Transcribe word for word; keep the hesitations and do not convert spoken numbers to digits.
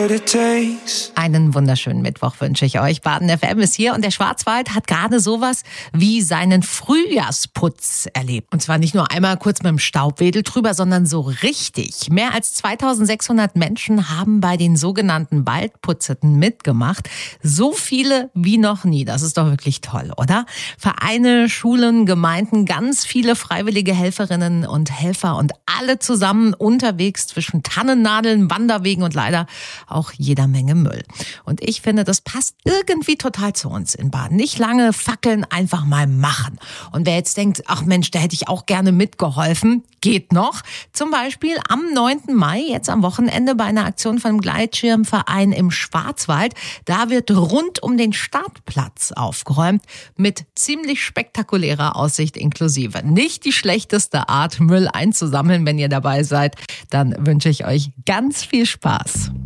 what it takes. Einen wunderschönen Mittwoch wünsche ich euch. Baden F M ist hier und der Schwarzwald hat gerade sowas wie seinen Frühjahrsputz erlebt. Und zwar nicht nur einmal kurz mit dem Staubwedel drüber, sondern so richtig. Mehr als zweitausendsechshundert Menschen haben bei den sogenannten Waldputzeten mitgemacht. So viele wie noch nie. Das ist doch wirklich toll, oder? Vereine, Schulen, Gemeinden, ganz viele freiwillige Helferinnen und Helfer und alle zusammen unterwegs zwischen Tannennadeln, Wanderwegen und leider auch jeder Menge Müll. Und ich finde, das passt irgendwie total zu uns in Baden. Nicht lange fackeln, einfach mal machen. Und wer jetzt denkt, ach Mensch, da hätte ich auch gerne mitgeholfen, geht noch. Zum Beispiel am neunten Mai, jetzt am Wochenende, bei einer Aktion vom Gleitschirmverein im Schwarzwald. Da wird rund um den Startplatz aufgeräumt mit ziemlich spektakulärer Aussicht inklusive. Nicht die schlechteste Art, Müll einzusammeln. Wenn ihr dabei seid, dann wünsche ich euch ganz viel Spaß.